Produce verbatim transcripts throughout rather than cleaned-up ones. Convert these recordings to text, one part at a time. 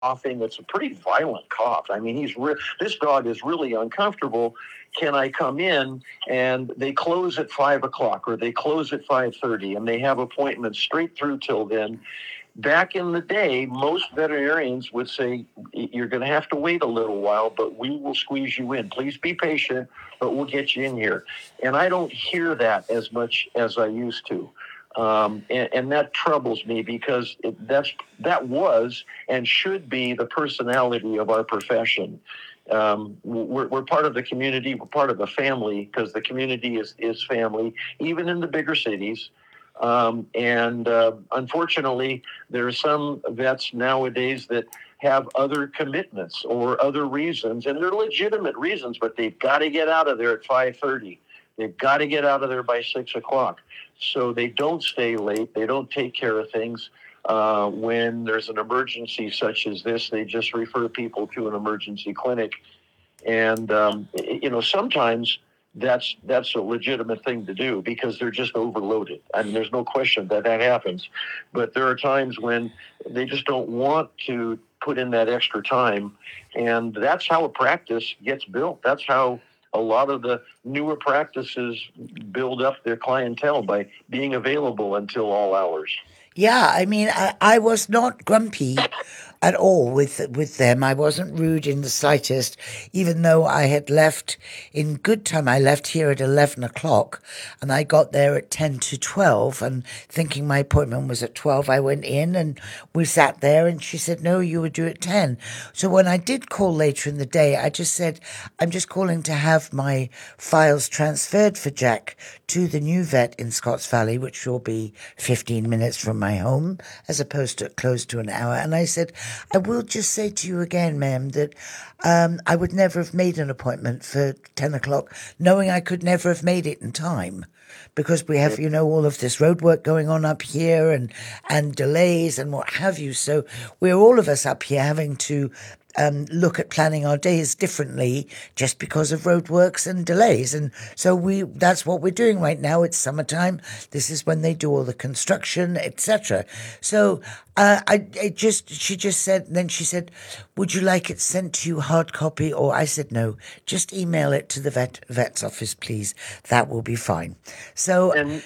coughing. It's a pretty violent cough. I mean, he's re- this dog is really uncomfortable. Can I come in? And they close at five o'clock, or they close at five thirty, and they have appointments straight through till then. Back in the day, most veterinarians would say, you're going to have to wait a little while, but we will squeeze you in. Please be patient, but we'll get you in here. And I don't hear that as much as I used to. Um, and, and that troubles me, because it, that's that was and should be the personality of our profession. Um, we're, we're part of the community. We're part of the family, because the community is, is family, even in the bigger cities. Um, and uh, unfortunately, there are some vets nowadays that have other commitments or other reasons, and they're legitimate reasons, but they've got to get out of there at five thirty. They've got to get out of there by six o'clock. So they don't stay late. They don't take care of things. Uh, when there's an emergency such as this, they just refer people to an emergency clinic. And, um, you know, sometimes that's that's a legitimate thing to do, because they're just overloaded. I mean, there's no question that that happens. But there are times when they just don't want to put in that extra time. And that's how a practice gets built. That's how a lot of the newer practices build up their clientele, by being available until all hours. Yeah, I mean, I, I was not grumpy at all with with them. I wasn't rude in the slightest, even though I had left in good time. I left here at eleven o'clock, and I got there at ten to twelve, and thinking my appointment was at twelve, I went in and we sat there, and she said, no, you were due at ten. So when I did call later in the day, I just said, I'm just calling to have my files transferred for Jack to the new vet in Scotts Valley, which will be fifteen minutes from my home, as opposed to close to an hour. And I said, I will just say to you again, ma'am, that um, I would never have made an appointment for ten o'clock, knowing I could never have made it in time, because we have, you know, all of this road work going on up here, and and delays and what have you. So we're all of us up here having to um, look at planning our days differently, just because of roadworks and delays. And so we that's what we're doing right now. It's summertime. This is when they do all the construction, et cetera. So uh, I, I just she just said then she said, would you like it sent to you hard copy? Or I said, no, just email it to the vet vet's office, please. That will be fine. So And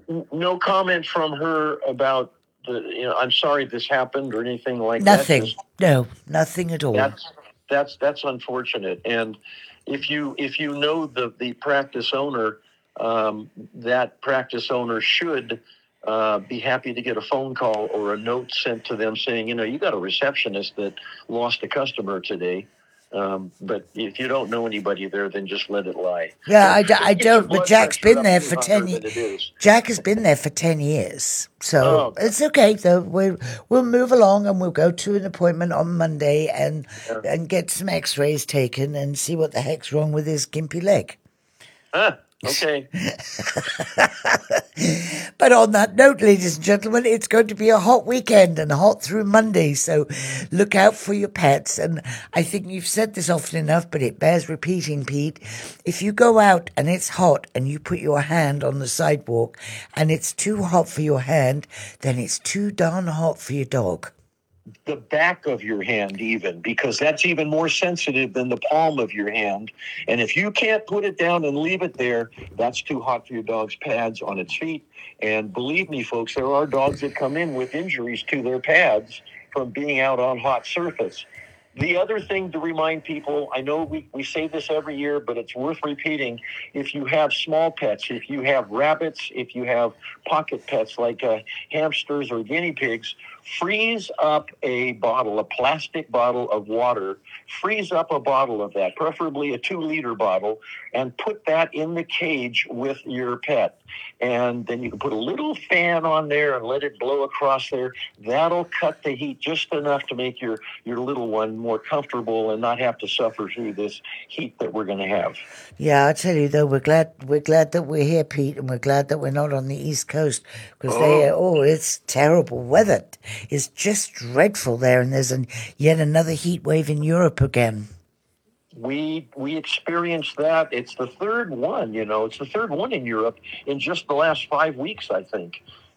no comment from her about the, you know, I'm sorry this happened or anything like that. nothing. Just No, nothing at all. that's that's that's unfortunate. And if you if you know the the practice owner, um, that practice owner should uh, be happy to get a phone call or a note sent to them saying, you know, you got a receptionist that lost a customer today. Um, but if you don't know anybody there, then just let it lie. Yeah, Don't, I, d- I don't get your don't, but blood Jack's pressure been up there any for ten higher years. than it is. Jack has been there for ten years. So Oh, it's okay. So we'll, we'll move along, and we'll go to an appointment on Monday, and, yeah. and get some x-rays taken and see what the heck's wrong with his gimpy leg. Ah, okay. But on that note, ladies and gentlemen, it's going to be a hot weekend and hot through Monday. So look out for your pets. And I think you've said this often enough, but it bears repeating, Pete. If you go out and it's hot and you put your hand on the sidewalk and it's too hot for your hand, then it's too darn hot for your dog. The back of your hand, even, because that's even more sensitive than the palm of your hand. And if you can't put it down and leave it there, that's too hot for your dog's pads on its feet. And believe me, folks, there are dogs that come in with injuries to their pads from being out on hot surface. The other thing to remind people, I know we, we say this every year, but it's worth repeating. If you have small pets, if you have rabbits, if you have pocket pets like uh, hamsters or guinea pigs, freeze up a bottle, a plastic bottle of water, freeze up a bottle of that, preferably a two-liter bottle, and put that in the cage with your pet. And then you can put a little fan on there and let it blow across there. That'll cut the heat just enough to make your, your little one more comfortable and not have to suffer through this heat that we're going to have. Yeah, I tell you though, we're glad we're glad that we're here, Pete, and we're glad that we're not on the East Coast, because they oh, it's terrible weather. It's just dreadful there, and there's an, yet another heat wave in Europe again. We we experienced that. It's the third one, you know. It's the third one in Europe in just the last five weeks, I think.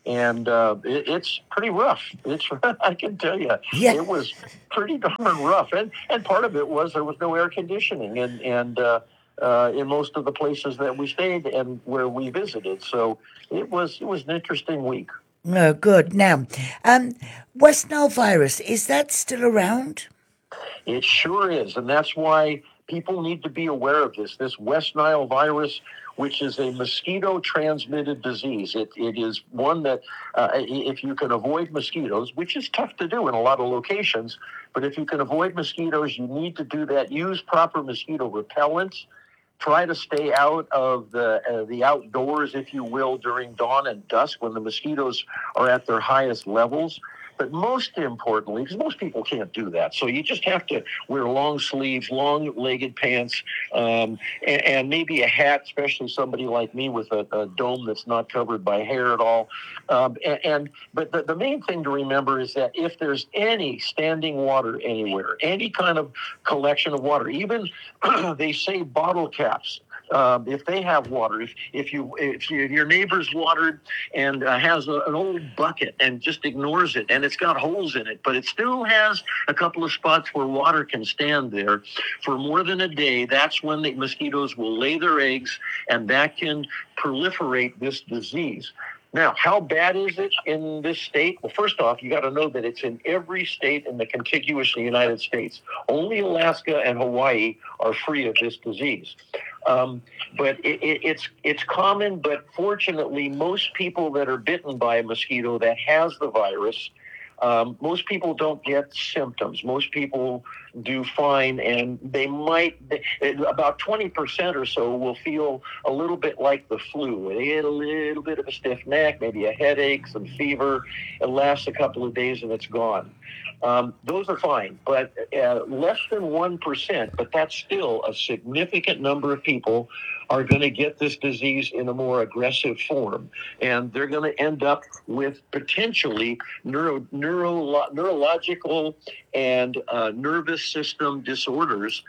and uh, it, it's pretty rough. It's I can tell you, Yeah. it was pretty darn rough, and and part of it was there was no air conditioning, and and uh, uh, in most of the places that we stayed and where we visited, so it was it was an interesting week. Oh, good. Now, um, West Nile virus, is that still around? It sure is, and that's why people need to be aware of this. This West Nile virus, which is a mosquito-transmitted disease, it, it is one that uh, if you can avoid mosquitoes, which is tough to do in a lot of locations, but if you can avoid mosquitoes, you need to do that. Use proper mosquito repellents. Try to stay out of the uh, the outdoors, if you will, during dawn and dusk when the mosquitoes are at their highest levels. But most importantly, because most people can't do that, so you just have to wear long sleeves, long-legged pants, um, and, and maybe a hat, especially somebody like me with a, a dome that's not covered by hair at all. Um, and, and but the, the main thing to remember is that if there's any standing water anywhere, any kind of collection of water, even they say bottle caps. Um, if they have water, if if you if, you, if your neighbor's watered and uh, has a, an old bucket and just ignores it, and it's got holes in it, but it still has a couple of spots where water can stand there for more than a day, that's when the mosquitoes will lay their eggs, and that can proliferate this disease. Now, how bad is it in this state? Well, first off, you got to know that it's in every state in the contiguous United States. Only Alaska and Hawaii are free of this disease. Um, but it, it, it's it's common, but fortunately, most people that are bitten by a mosquito that has the virus, um, most people don't get symptoms. Most people do fine, and they might, about twenty percent or so will feel a little bit like the flu. They get a little bit of a stiff neck, maybe a headache, some fever. It lasts a couple of days and it's gone. Um, those are fine, but uh, less than one percent, but that's still a significant number of people are going to get this disease in a more aggressive form. And they're going to end up with potentially neuro, neuro, neurological and uh, nervous system disorders,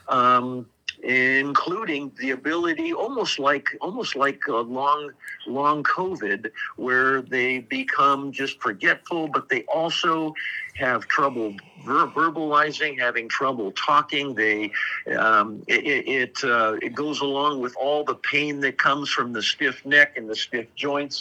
um, including the ability, almost like almost like a long, long COVID, where they become just forgetful, but they also have trouble ver- verbalizing, having trouble talking. They um, it it, uh, it goes along with all the pain that comes from the stiff neck and the stiff joints.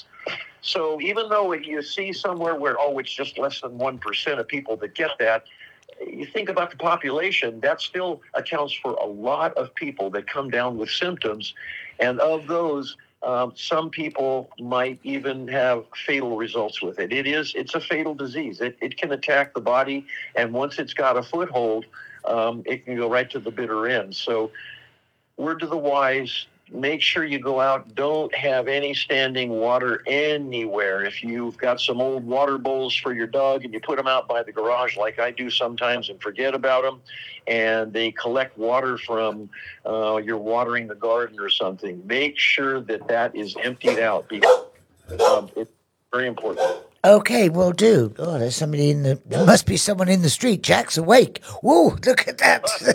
So even though you see somewhere where, oh, it's just less than one percent of people that get that, you think about the population, that still accounts for a lot of people that come down with symptoms. And of those, um, some people might even have fatal results with it. It is, it's a fatal disease. It, it can attack the body. And once it's got a foothold, um, it can go right to the bitter end. So word to the wise, make sure you go out. Don't have any standing water anywhere. If you've got some old water bowls for your dog and you put them out by the garage like I do sometimes and forget about them, and they collect water from uh, you're watering the garden or something, make sure that that is emptied out, because um, it's very important. Okay, will do. Oh, there's somebody in the. There must be someone in the street. Jack's awake. Whoa, look at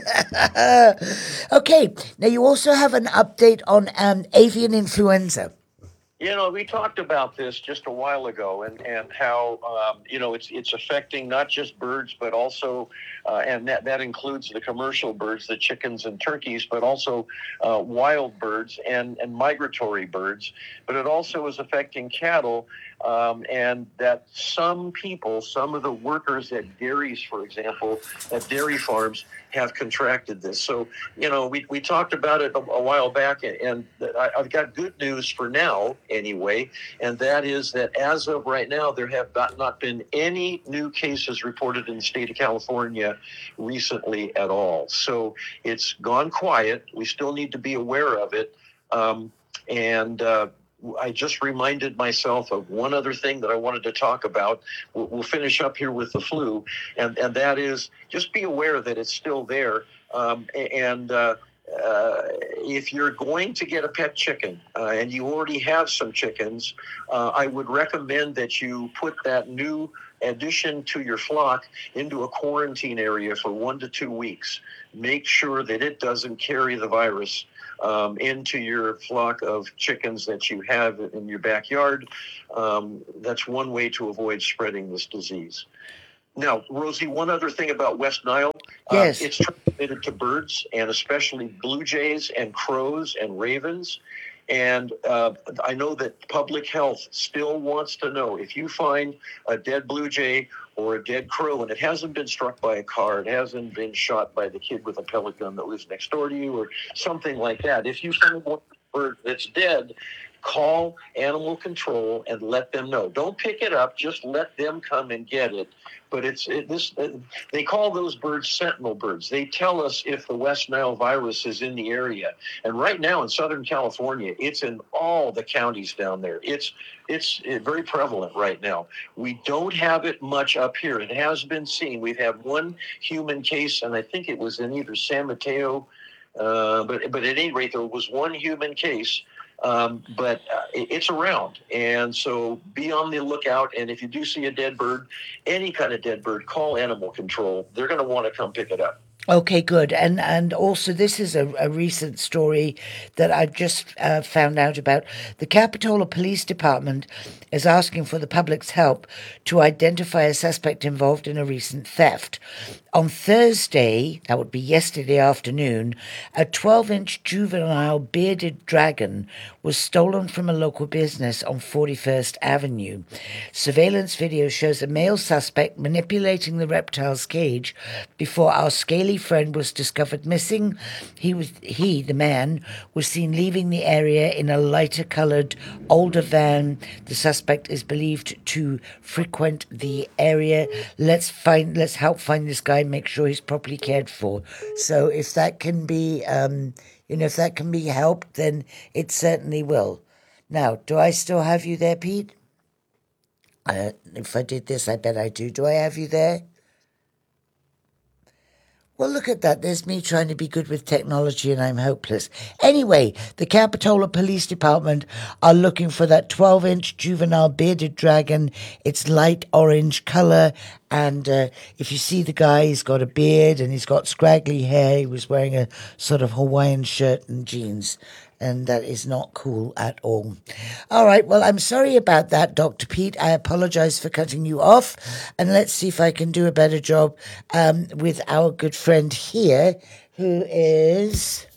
that. Okay, now you also have an update on um, avian influenza. You know, we talked about this just a while ago, and, and how, um, you know, it's it's affecting not just birds, but also, uh, and that, that includes the commercial birds, the chickens and turkeys, but also uh, wild birds and, and migratory birds. But it also is affecting cattle, um, and that some people, some of the workers at dairies, for example, at dairy farms, have contracted this. So, you know, we, we talked about it a, a while back, and I, I've got good news for now anyway, and that is that as of right now, there have not, not been any new cases reported in the state of California recently at all. So it's gone quiet. We still need to be aware of it. Um, and uh, I just reminded myself of one other thing that I wanted to talk about. We'll, we'll finish up here with the flu, and, and that is just be aware that it's still there. Um, and uh, uh, if you're going to get a pet chicken uh, and you already have some chickens, uh, I would recommend that you put that new addition to your flock into a quarantine area for one to two weeks. Make sure that it doesn't carry the virus um, into your flock of chickens that you have in your backyard. Um, that's one way to avoid spreading this disease. Now, Rosie, one other thing about West Nile. Yes. Um, it's transmitted to birds, and especially blue jays and crows and ravens. And uh, I know that public health still wants to know if you find a dead blue jay or a dead crow and it hasn't been struck by a car, it hasn't been shot by the kid with a pellet gun that lives next door to you or something like that. If you find one bird that's dead, call animal control and let them know. Don't pick it up, just let them come and get it. But it's it, this. Uh, they call those birds sentinel birds. They tell us if the West Nile virus is in the area. And right now in Southern California, it's in all the counties down there. It's it's very prevalent right now. We don't have it much up here. It has been seen. We've had one human case, and I think it was in either San Mateo. Uh, but but at any rate, there was one human case. Um, but uh, it's around, and so be on the lookout. And if you do see a dead bird, any kind of dead bird, call animal control. They're going to want to come pick it up. Okay, good. And and also, this is a, a recent story that I've just uh, found out about. The Capitola Police Department is asking for the public's help to identify a suspect involved in a recent theft. On Thursday, that would be yesterday afternoon, a twelve-inch juvenile bearded dragon was stolen from a local business on forty-first Avenue. Surveillance video shows a male suspect manipulating the reptile's cage before our scaly friend was discovered missing. He was he, the man, was seen leaving the area in a lighter-coloured, older van. The suspect is believed to frequent the area. Let's find. Let's help find this guy. Make sure he's properly cared for. So, if that can be, um, you know, if that can be helped, then it certainly will. Now, do I still have you there, Pete? Uh, if I did this, I bet I do. Do I have you there? Well, look at that. There's me trying to be good with technology and I'm hopeless. Anyway, the Capitola Police Department are looking for that twelve-inch juvenile bearded dragon. It's light orange colour. And uh, if you see the guy, he's got a beard and he's got scraggly hair. He was wearing a sort of Hawaiian shirt and jeans. And that is not cool at all. All right, well, I'm sorry about that, Doctor Pete. I apologize for cutting you off. And let's see if I can do a better job um, with our good friend here, who is...